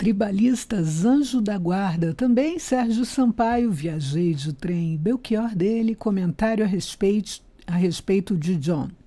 Tribalistas Anjo da Guarda, também Sérgio Sampaio, Viajei de Trem, Belchior dele, comentário a respeito de John.